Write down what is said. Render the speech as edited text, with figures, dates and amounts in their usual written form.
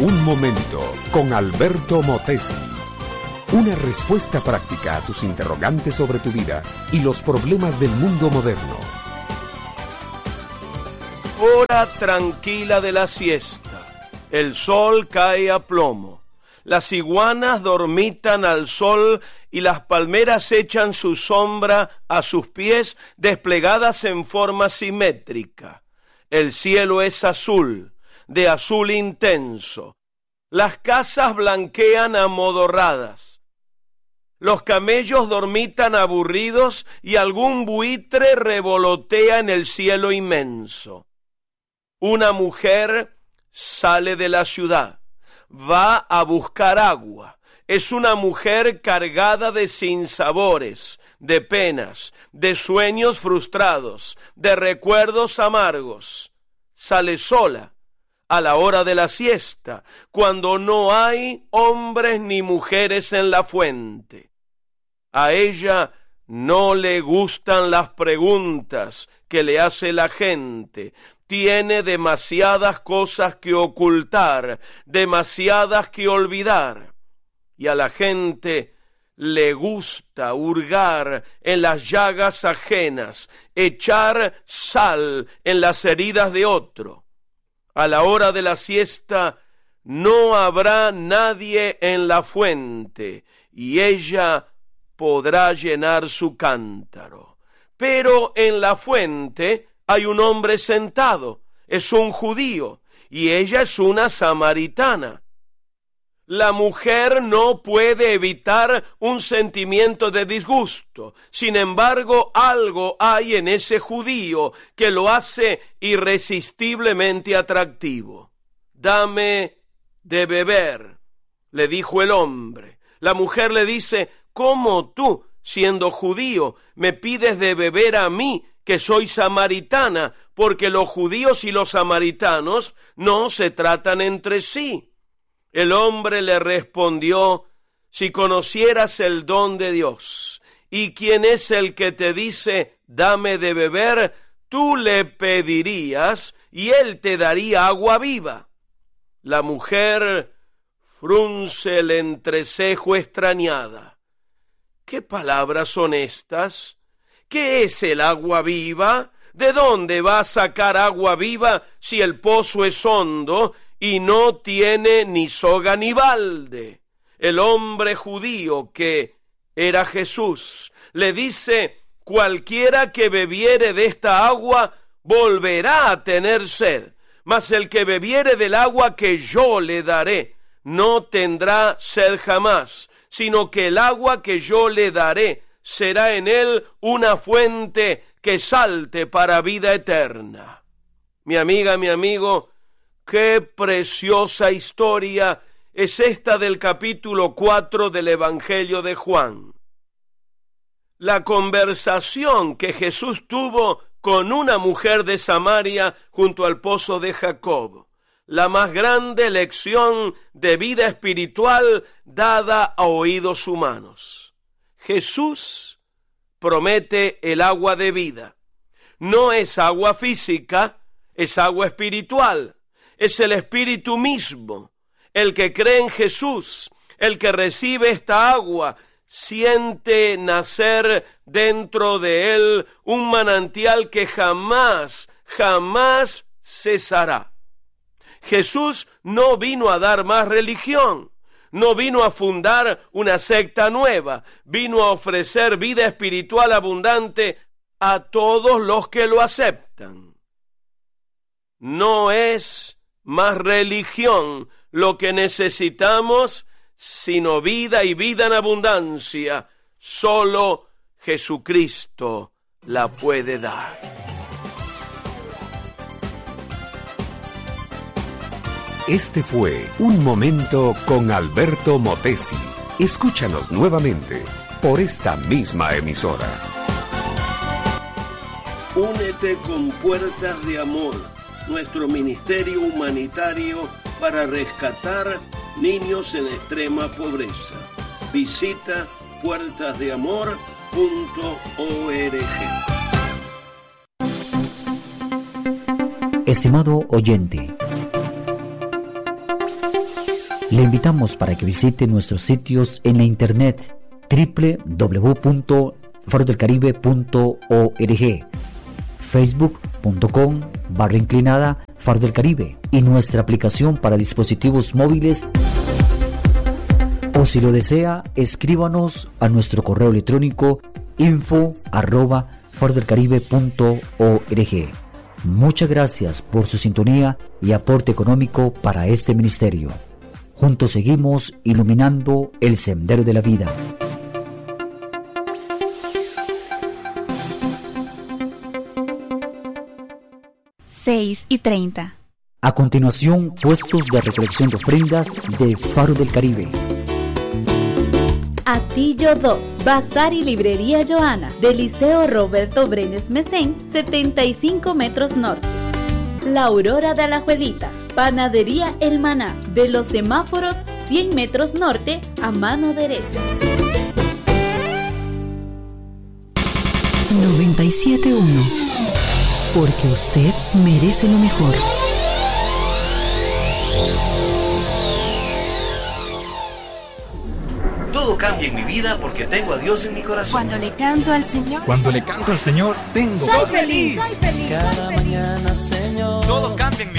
Un momento con Alberto Motesi. Una respuesta práctica a tus interrogantes sobre tu vida y los problemas del mundo moderno. Hora tranquila de la siesta. El sol cae a plomo. Las iguanas dormitan al sol y las palmeras echan su sombra a sus pies desplegadas en forma simétrica. El cielo es azul, de azul intenso. Las casas blanquean amodorradas. Los camellos dormitan aburridos y algún buitre revolotea en el cielo inmenso. Una mujer sale de la ciudad, va a buscar agua. Es una mujer cargada de sinsabores, de penas, de sueños frustrados, de recuerdos amargos. Sale sola a la hora de la siesta, cuando no hay hombres ni mujeres en la fuente. A ella no le gustan las preguntas que le hace la gente. Tiene demasiadas cosas que ocultar, demasiadas que olvidar. Y a la gente le gusta hurgar en las llagas ajenas, echar sal en las heridas de otro. A la hora de la siesta no habrá nadie en la fuente y ella podrá llenar su cántaro. Pero en la fuente hay un hombre sentado, es un judío, y ella es una samaritana. La mujer no puede evitar un sentimiento de disgusto. Sin embargo, algo hay en ese judío que lo hace irresistiblemente atractivo. Dame de beber, le dijo el hombre. La mujer le dice, ¿cómo tú, siendo judío, me pides de beber a mí, que soy samaritana? Porque los judíos y los samaritanos no se tratan entre sí. El hombre le respondió, si conocieras el don de Dios, y quién es el que te dice, dame de beber, tú le pedirías, y él te daría agua viva. La mujer frunce el entrecejo extrañada. ¿Qué palabras son estas? ¿Qué es el agua viva? ¿De dónde va a sacar agua viva si el pozo es hondo y no tiene ni soga ni balde? El hombre judío, que era Jesús, le dice, cualquiera que bebiere de esta agua volverá a tener sed, mas el que bebiere del agua que yo le daré no tendrá sed jamás, sino que el agua que yo le daré será en él una fuente que salte para vida eterna. Mi amiga, mi amigo, qué preciosa historia es esta del capítulo 4 del Evangelio de Juan. La conversación que Jesús tuvo con una mujer de Samaria junto al pozo de Jacob. La más grande lección de vida espiritual dada a oídos humanos. Jesús promete el agua de vida. No es agua física, es agua espiritual. Es el Espíritu mismo. El que cree en Jesús, el que recibe esta agua, siente nacer dentro de él un manantial que jamás cesará. Jesús no vino a dar más religión, no vino a fundar una secta nueva, vino a ofrecer vida espiritual abundante a todos los que lo aceptan. No es más religión lo que necesitamos, sino vida y vida en abundancia. Solo Jesucristo la puede dar. Este fue Un Momento con Alberto Motesi. Escúchanos nuevamente por esta misma emisora. Únete con Puertas de Amor, nuestro ministerio humanitario para rescatar niños en extrema pobreza. Visita puertasdeamor.org. Estimado oyente, Le invitamos para que visite nuestros sitios en la internet www.farodelcaribe.org, facebook.com/Faro del Caribe y nuestra aplicación para dispositivos móviles. O si lo desea, escríbanos a nuestro correo electrónico info@farodelcaribe.org. Muchas gracias por su sintonía y aporte económico para este ministerio. Juntos seguimos iluminando el sendero de la vida. Seis y 30. A continuación, puestos de recolección de ofrendas de Faro del Caribe. Atillo 2, Bazar y Librería Joana, del Liceo Roberto Brenes Mesén, 75 metros norte. La Aurora de Alajuelita, Panadería El Maná, de los semáforos 100 metros norte a mano derecha. 97.1, porque usted merece lo mejor. Todo cambia en mi vida porque tengo a Dios en mi corazón. Cuando le canto al Señor, tengo. soy feliz. Cada mañana, Señor. Todo cambia en mi